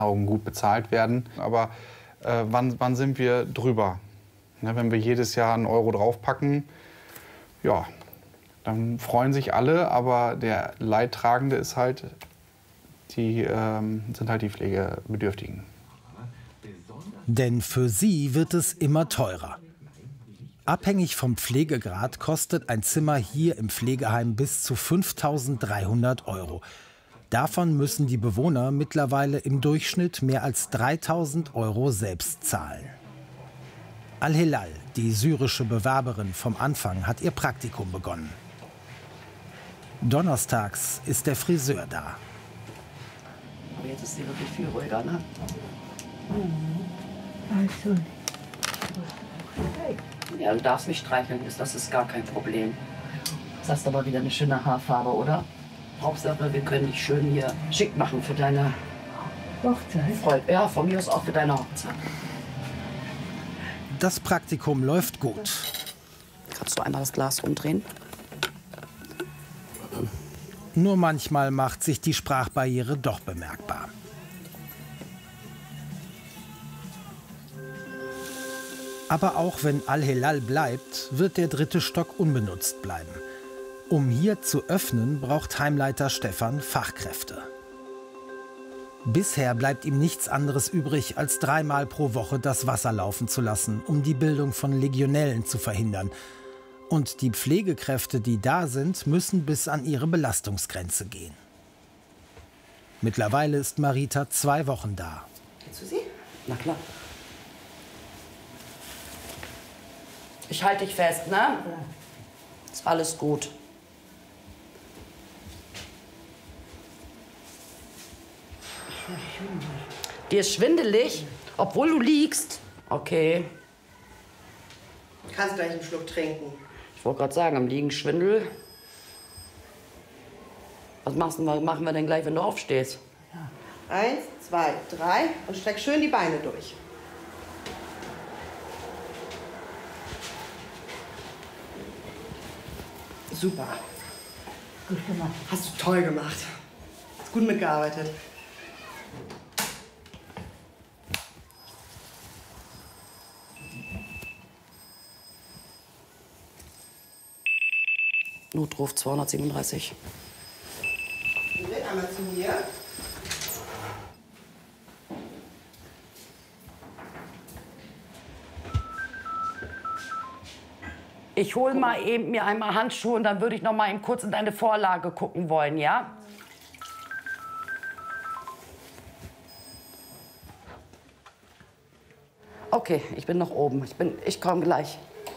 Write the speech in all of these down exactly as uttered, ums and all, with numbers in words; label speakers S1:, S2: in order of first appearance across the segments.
S1: Augen gut bezahlt werden. Aber äh, wann, wann sind wir drüber? Ne, wenn wir jedes Jahr einen Euro draufpacken, ja, dann freuen sich alle, aber der Leidtragende ist halt die, ähm, sind halt die Pflegebedürftigen.
S2: Denn für sie wird es immer teurer. Abhängig vom Pflegegrad kostet ein Zimmer hier im Pflegeheim bis zu fünftausenddreihundert Euro. Davon müssen die Bewohner mittlerweile im Durchschnitt mehr als dreitausend Euro selbst zahlen. Al-Hilal, die syrische Bewerberin vom Anfang, hat ihr Praktikum begonnen. Donnerstags ist der Friseur da.
S3: Aber jetzt ist sie wirklich viel ruhiger, ne?
S4: Also.
S3: Ja, du darfst mich streicheln, das ist gar kein Problem. Das hast aber wieder eine schöne Haarfarbe, oder? Hauptsache, wir können dich schön hier schick machen für deine
S4: Hochzeit?
S3: Freude. Ja, von mir aus auch für deine Hochzeit.
S2: Das Praktikum läuft gut.
S3: Kannst du einmal das Glas umdrehen?
S2: Nur manchmal macht sich die Sprachbarriere doch bemerkbar. Aber auch wenn Al-Hilal bleibt, wird der dritte Stock unbenutzt bleiben. Um hier zu öffnen, braucht Heimleiter Stefan Fachkräfte. Bisher bleibt ihm nichts anderes übrig, als dreimal pro Woche das Wasser laufen zu lassen, um die Bildung von Legionellen zu verhindern. Und die Pflegekräfte, die da sind, müssen bis an ihre Belastungsgrenze gehen. Mittlerweile ist Marita zwei Wochen da.
S3: Kennst du sie? Na klar. Ich halte dich fest, ne? Ja. Ist alles gut. Dir ist schwindelig, obwohl du liegst. Okay.
S5: Kannst gleich einen Schluck trinken.
S3: Ich wollte gerade sagen, am Liegen Schwindel. Was machst du, machen wir denn gleich, wenn du aufstehst?
S5: Ja. Eins, zwei, drei und streck schön die Beine durch. Super.
S4: Gut gemacht.
S5: Hast du toll gemacht. Hast gut mitgearbeitet.
S3: Notruf zweihundertsiebenunddreißig.
S5: Einmal zu mir.
S3: Ich hole mal eben mir einmal Handschuhe und dann würde ich noch mal eben kurz in deine Vorlage gucken wollen, ja? Okay, ich bin noch oben. Ich bin, ich komme gleich.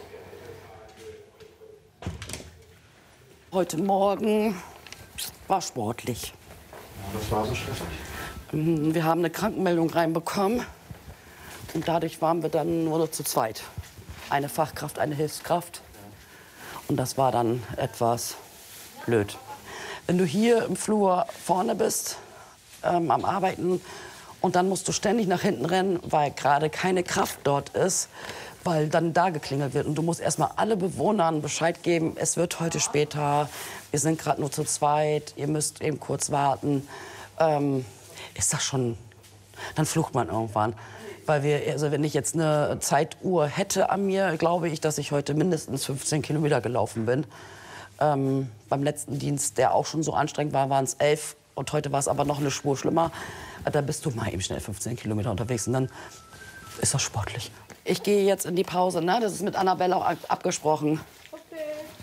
S3: Heute Morgen war sportlich.
S1: Das war so stressig.
S3: Wir haben eine Krankenmeldung reinbekommen und dadurch waren wir dann nur noch zu zweit. Eine Fachkraft, eine Hilfskraft. Und das war dann etwas blöd. Wenn du hier im Flur vorne bist, ähm, am Arbeiten, und dann musst du ständig nach hinten rennen, weil gerade keine Kraft dort ist, weil dann da geklingelt wird. Und du musst erstmal alle Bewohnern Bescheid geben, es wird heute später, wir sind gerade nur zu zweit, ihr müsst eben kurz warten. Ähm, ist das schon, dann flucht man irgendwann. Weil wir, also wenn ich jetzt eine Zeituhr hätte an mir, glaube ich, dass ich heute mindestens fünfzehn Kilometer gelaufen bin. Ähm, beim letzten Dienst, der auch schon so anstrengend war, waren es elf. Und heute war es aber noch eine Spur schlimmer. Da bist du mal eben schnell fünfzehn Kilometer unterwegs und dann ist das sportlich. Ich gehe jetzt in die Pause, ne? Das ist mit Annabelle auch abgesprochen.
S5: Okay.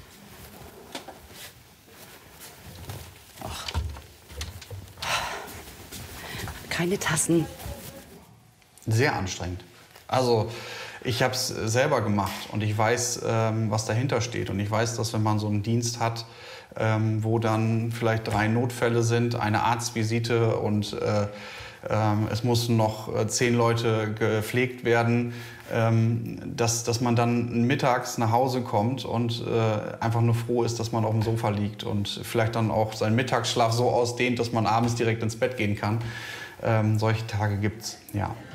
S3: Ach. Keine Tassen.
S1: Sehr anstrengend. Also ich habe es selber gemacht und ich weiß, ähm, was dahinter steht. Und ich weiß, dass wenn man so einen Dienst hat, ähm, wo dann vielleicht drei Notfälle sind, eine Arztvisite und äh, ähm, es mussten noch äh, zehn Leute gepflegt werden, ähm, dass, dass man dann mittags nach Hause kommt und äh, einfach nur froh ist, dass man auf dem Sofa liegt und vielleicht dann auch seinen Mittagsschlaf so ausdehnt, dass man abends direkt ins Bett gehen kann. Ähm, solche Tage gibt's, ja.